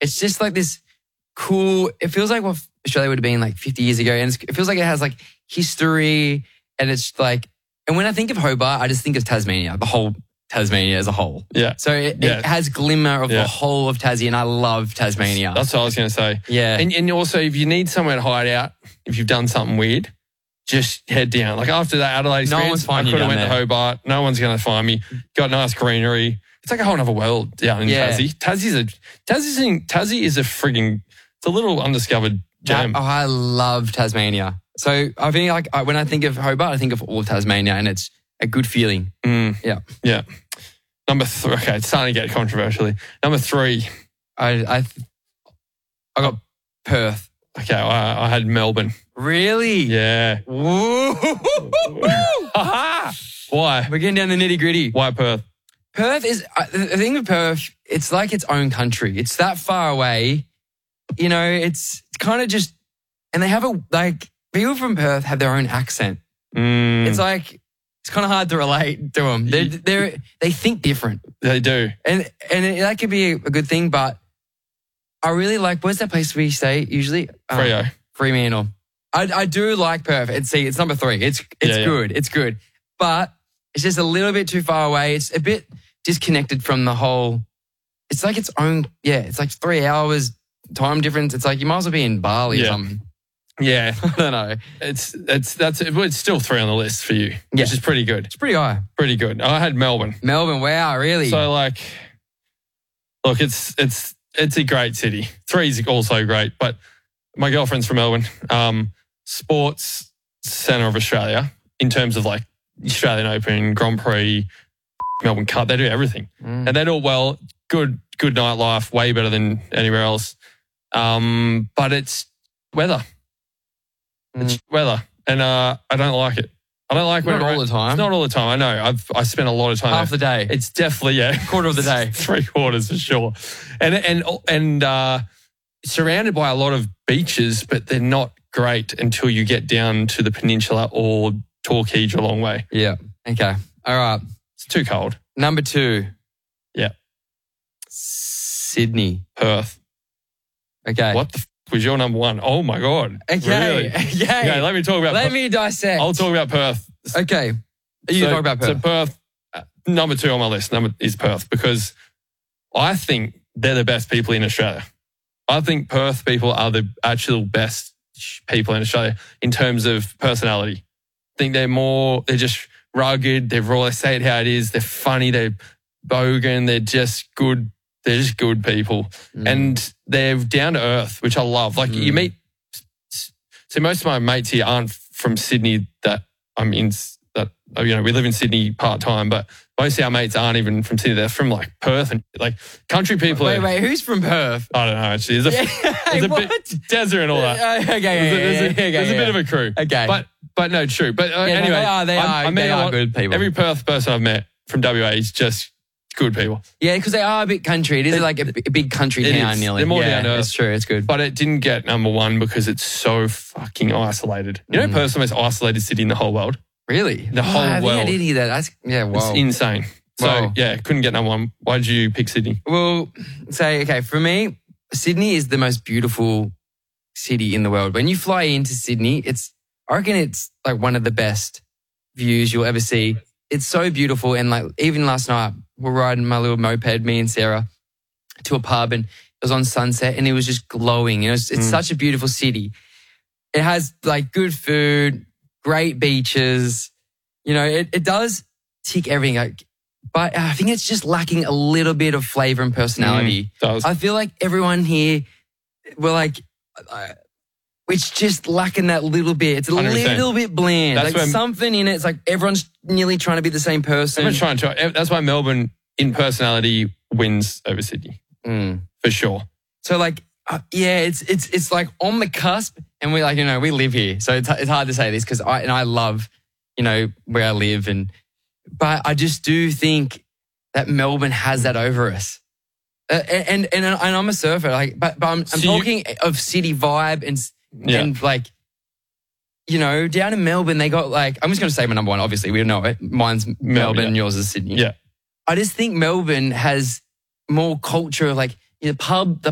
it's just like this cool, it feels like what Australia would have been like 50 years ago. And it feels like it has like history, and it's like, and when I think of Hobart, I just think of Tasmania, the whole Tasmania as a whole. Yeah. So it has glimmer of the whole of Tassie, and I love Tasmania. That's what I was going to say. Yeah. And also, if you need somewhere to hide out, if you've done something weird, just head down. Like after that Adelaide experience, I could have went to Hobart. No one's going to find me. Got nice greenery. It's like a whole other world down in Tassie. Tassie is a frigging, it's a little undiscovered gem. I love Tasmania. So I think like when I think of Hobart, I think of all of Tasmania, and it's a good feeling. Yeah. Yeah. Number 3. Okay, it's starting to get controversially. Number 3. I got Perth. Okay, I had Melbourne. Really? Yeah. Woo! Why? We're getting down the nitty gritty. Why Perth? Perth is, the thing with Perth, it's like its own country. It's that far away. You know, it's kind of just, and they have people from Perth have their own accent. It's like, it's kind of hard to relate to them. They think different. They do. And that could be a good thing, but I really like, where's that place we stay usually? Freo. Fremantle. I do like Perth. It's number 3. It's good. It's good. But it's just a little bit too far away. It's a bit disconnected from the whole, it's like its own, it's like 3 hours time difference. It's like you might as well be in Bali or something. Yeah. I don't know. It's still 3 on the list for you, which is pretty good. It's pretty high. Pretty good. I had Melbourne. Melbourne, wow, really? So like, look, it's a great city. 3 is also great, but my girlfriend's from Melbourne. Sports centre of Australia in terms of like Australian Open, Grand Prix, Melbourne Cup. They do everything. And they do it well. Good nightlife, way better than anywhere else. But it's weather. It's weather. And I don't like it. I don't like when not all the time. It's not all the time. I know. I spent a lot of time. Half the day. It's definitely, quarter of the day. 3/4 for sure. And surrounded by a lot of beaches, but they're not great until you get down to the peninsula or Torquay a long way. Yeah. Okay. All right. It's too cold. Number 2. Yeah. Sydney. Perth. Okay. What the was your number 1? Oh my God. Okay. Really? Okay, let me talk about Let me dissect. I'll talk about Perth. Okay. You talk about Perth. So Perth, number 2 on my list is Perth, because I think they're the best people in Australia. I think Perth people are the actual best people in Australia in terms of personality. I think they're just rugged, they're raw, they say it how it is, they're funny, they're bogan, they're just good. They're just good people. And they're down to earth, which I love. Like you meet, so most of my mates here aren't from Sydney that I'm in, that, you know, we live in Sydney part-time, but most of our mates aren't even from Sydney. They're from like Perth and like country people. Wait, who's from Perth? I don't know, actually. There's a bit, Desert and all that. There's a bit of a crew. Okay. But no, true. But anyway. They are good people. Every Perth person I've met from WA is just good people. Yeah, because they are a bit country. It is like a big country town nearly. They're more down to earth. It's true. It's good. But it didn't get number 1 because it's so fucking isolated. You know, Perth's the most isolated city in the whole world. Really? The whole I think world. I did hear that. It's insane. So, couldn't get number 1. Why did you pick Sydney? Well, for me, Sydney is the most beautiful city in the world. When you fly into Sydney, I reckon it's like one of the best views you'll ever see. It's so beautiful. And like even last night, we're riding my little moped, me and Sarah, to a pub, and it was on sunset and it was just glowing. It's such a beautiful city. It has like good food, great beaches. You know, it does tick everything. Like, but I think it's just lacking a little bit of flavor and personality. I feel like everyone here, we're like, it's just lacking that little bit. It's a 100%. Little bit bland. That's like something in it. It's like everyone's nearly trying to be the same person. That's why Melbourne in personality wins over Sydney. For sure. So like, it's like on the cusp, and we like, you know, we live here. So it's hard to say this because I love, you know, where I live, but I just do think that Melbourne has that over us. And I'm a surfer, like, but I'm talking of city vibe and like, you know, down in Melbourne, they got like, I'm just going to say my number 1, obviously. We know it. Mine's Melbourne, yours is Sydney. Yeah. I just think Melbourne has more culture, like, you know, the